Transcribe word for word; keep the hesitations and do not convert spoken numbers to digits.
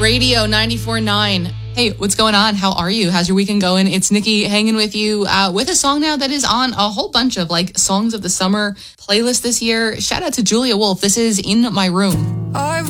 Radio ninety-four point nine. Hey, what's going on? How are you? How's your weekend going? It's Nikki hanging with you uh, with a song now that is on a whole bunch of like songs of the summer playlist this year. Shout out to Julia Wolf. This is In My Room. I've